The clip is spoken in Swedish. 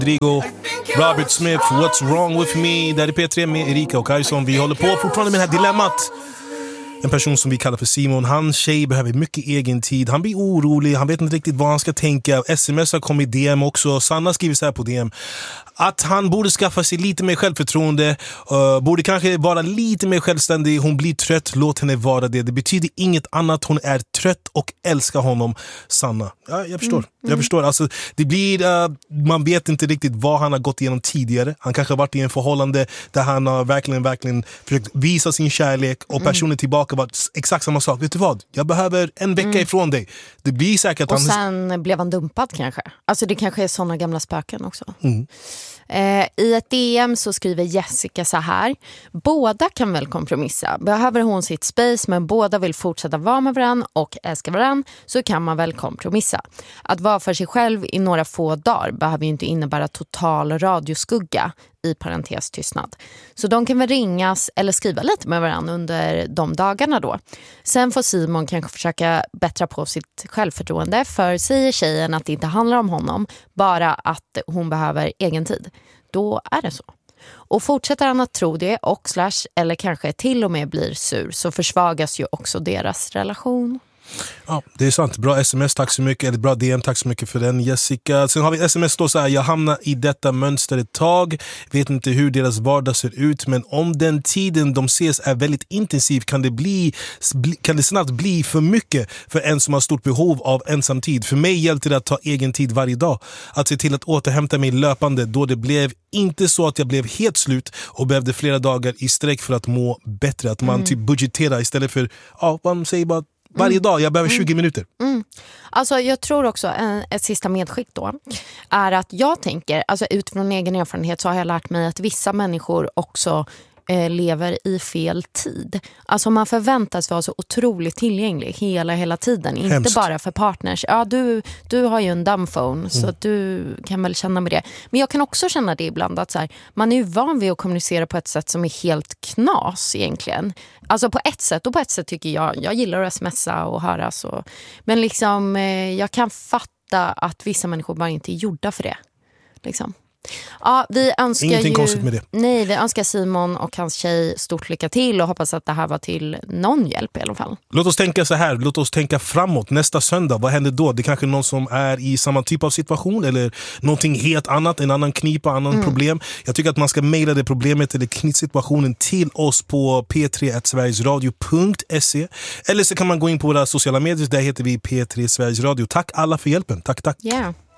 Rodrigo, Robert Smith, What's Wrong With Me. Där är P3 med Erika och Kajson. Vi håller på fortfarande med det här dilemmat. En person som vi kallar för Simon, hans tjej behöver mycket egen tid. Han blir orolig, han vet inte riktigt vad han ska tänka. SMS har kommit DM också. Sanna skriver så här på DM att han borde skaffa sig lite mer självförtroende, borde kanske vara lite mer självständig. Hon blir trött, låt henne vara det. Det betyder inget annat, hon är trött och älskar honom. Sanna, ja, jag förstår. Jag förstår, alltså, det blir, man vet inte riktigt vad han har gått igenom tidigare. Han kanske har varit i en förhållande där han har verkligen försökt visa sin kärlek och personen tillbaka var exakt samma sak. Vet du vad? Jag behöver en vecka ifrån dig. Det blir säkert. Och sen blev han dumpad kanske. Alltså det kanske är såna gamla spöken också. I ett DM så skriver Jessica så här: båda kan väl kompromissa. Behöver hon sitt space men båda vill fortsätta vara med varandra och älska varandra, så kan man väl kompromissa. Att vara för sig själv i några få dagar behöver ju inte innebära total radioskugga, i parentes tystnad. Så de kan väl ringas eller skriva lite med varandra under de dagarna då. Sen får Simon kanske försöka bättra på sitt självförtroende, för säger tjejen att det inte handlar om honom, bara att hon behöver egen tid. Då är det så. Och fortsätter han att tro det och eller kanske till och med blir sur, så försvagas ju också deras relation. Ja, det är sant. Bra sms, tack så mycket. Eller bra DM, tack så mycket för den, Jessica. Sen har vi ett sms då så här: jag hamnar i detta mönster ett tag. Vet inte hur deras vardag ser ut, men om den tiden de ses är väldigt intensiv kan det snabbt bli för mycket för en som har stort behov av ensam tid. För mig hjälpte det att ta egen tid varje dag. Att se till att återhämta mig löpande, då det blev inte så att jag blev helt slut och behövde flera dagar i sträck för att må bättre. Att man typ budgeterar istället för, man säger bara varje dag, jag behöver 20 minuter. Alltså jag tror också ett sista medskick då är att jag tänker, alltså utifrån egen erfarenhet så har jag lärt mig att vissa människor också lever i fel tid. Alltså man förväntas vara så otroligt tillgänglig hela tiden. Inte Hemskt. bara för partners. Ja, du har ju en dumbphone så att du kan väl känna med det. Men jag kan också känna det ibland att så här, man är ju van vid att kommunicera på ett sätt som är helt knas egentligen. Alltså på ett sätt, och på ett sätt tycker jag gillar att smsa och höras. Men liksom jag kan fatta att vissa människor bara inte är gjorda för det. Liksom. Ja, vi önskar ingenting konstigt med det. Nej, vi önskar Simon och hans tjej stort lycka till och hoppas att det här var till någon hjälp i alla fall. Låt oss tänka så här, låt oss tänka framåt. Nästa söndag, vad händer då? Det är kanske någon som är i samma typ av situation eller någonting helt annat, en annan knipa, annan problem. Jag tycker att man ska mejla det problemet eller knitsituationen till oss på p3@sverigesradio.se, eller så kan man gå in på våra sociala medier, där heter vi P3 Sveriges Radio. Tack alla för hjälpen, tack. Yeah.